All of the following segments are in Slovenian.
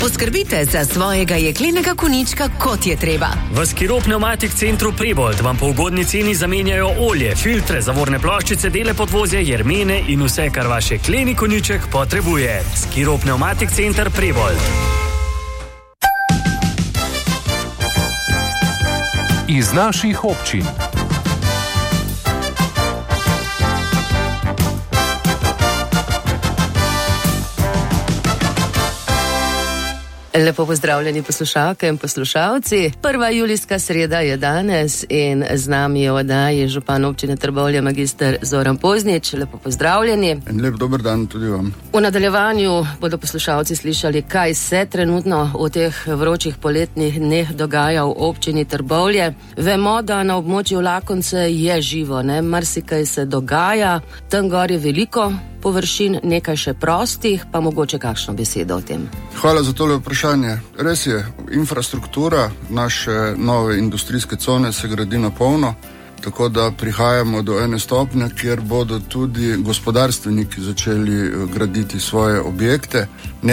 Poskrbite za svojega jeklenega konjička, kot je treba. V Skiro Pneumatik centru Prebold vam po ugodni ceni zamenjajo olje, filtre, zavorne ploščice, dele podvozja, jermene in vse, kar vaš jekleni konjiček potrebuje. Skiro Pneumatik center Prebold. Iz naših občin. Lepo pozdravljeni poslušalke in poslušalci. 1. julijska sreda je danes in z nami je v oddaji župan občine Trbovlje magister Zoran Poznič. Lepo pozdravljeni. En lep dober dan tudi vam. V nadaljevanju bodo poslušalci slišali, kaj se trenutno v teh vročih poletnih dneh dogaja v občini Trbovlje. Vemo, da na območju Lakonce je živo, marsikaj se dogaja. Tam gor je veliko površin, nekaj še prostih, pa mogoče kakšno besedo o tem. Hvala za tole vprašanje. Res je, infrastruktura naše nove industrijske cone se gradi na polno, tako da prihajamo do ene stopnje, kjer bodo tudi gospodarstveniki začeli graditi svoje objekte.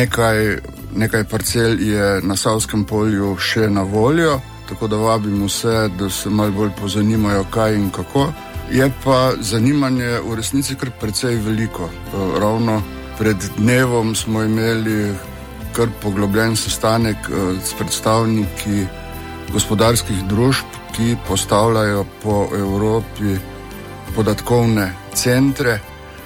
Nekaj parcel je na Savskem polju še na voljo, tako da vabim vse, da se malo bolj pozanimajo, kaj in kako. Je pa zanimanje v resnici kar precej veliko. Ravno pred dnevom smo imeli kar poglobljen sestanek s predstavniki gospodarskih družb, ki postavljajo po Evropi podatkovne centre.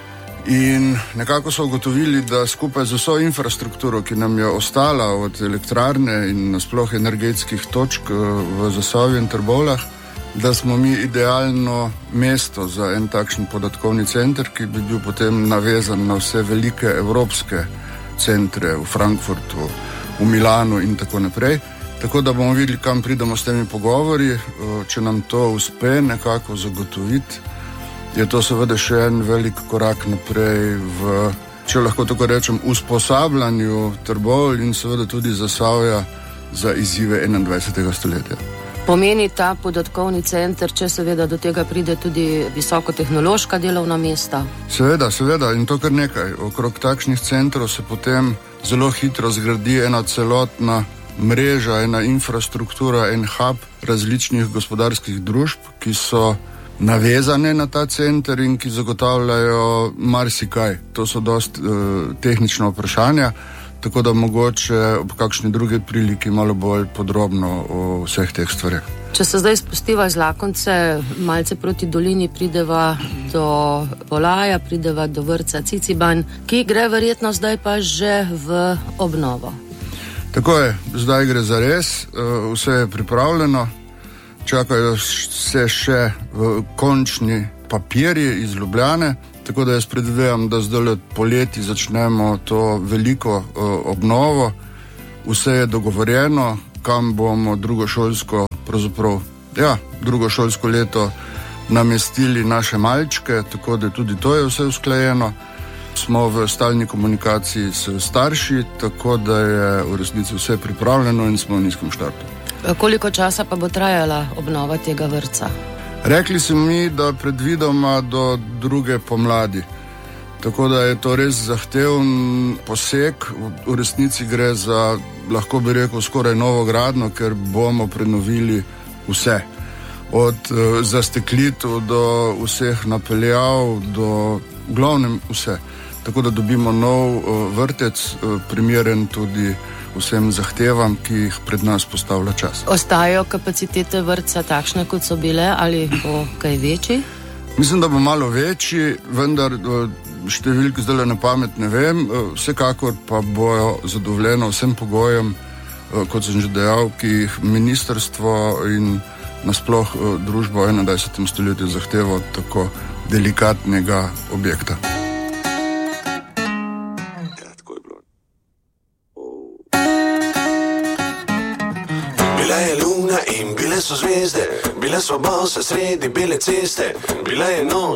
In nekako so ugotovili, da skupaj z vso infrastrukturo, ki nam je ostala od elektrarne in nasploh energetskih točk v Zasavju in Trbovljah, da smo mi idealno mesto za en takšen podatkovni center, ki bi bil potem navezan na vse velike evropske centre v Frankfurtu, v Milanu in tako naprej. Tako da bomo videli, kam pridemo s temi pogovori. Če nam to uspe nekako zagotoviti, je to seveda še en velik korak naprej v, če lahko tako rečem, usposabljanju Trbovlj in seveda tudi Zasavja za izzive 21. stoletja. Pomeni ta podatkovni center, če seveda do tega pride tudi visokotehnološka delovna mesta? Seveda, in to kar nekaj. Okrog takšnih centrov se potem zelo hitro zgradi ena celotna mreža, ena infrastruktura, en hub različnih gospodarskih družb, ki so navezane na ta center in ki zagotavljajo marsikaj. To so dosti tehnična vprašanja, tako da mogoče ob kakšni druge priliki malo bolj podrobno o vseh teh stvareh. Če se zdaj spustiva iz Lakonce, malce proti dolini prideva do Polaja, prideva do vrtca Ciciban, ki gre verjetno zdaj pa že v obnovo. Tako je, zdaj gre za res, vse je pripravljeno, čakajo se še končni papirji iz Ljubljane, tako da jaz predvidevam, da zdaj poleti začnemo to veliko obnovo. Vse je dogovorjeno, kam bomo drugo šolsko leto namestili naše malčke, tako da tudi to je vse usklajeno. Smo v stalni komunikaciji s starši, tako da je v resnici vse pripravljeno in smo v nizkem štartu. Koliko časa pa bo trajala obnova tega vrtca? Rekli so mi, da predvidoma do druge pomladi. Tako da je to res zahteven poseg. V resnici gre za, lahko bi rekel, skoraj novo gradnjo, ker bomo prenovili vse. Od zasteklitev do vseh napeljav, do glavnem vse. Tako da dobimo nov vrtec, primeren tudi vsem zahtevam, ki jih pred nas postavlja čas. Ostajajo kapacitete vrtca takšne, kot so bile, ali bo kaj večji? Mislim, da bo malo večji, vendar številk zdaj na pamet ne vem. Vsekakor pa bojo zadovoljeno vsem pogojem, kot sem že dejal, ki jih ministrstvo in nasploh družba v 21. stoletju zahteva od tako delikatnega objekta. Bile so zvezde, bile so bose sredi bele ceste, bila je noč.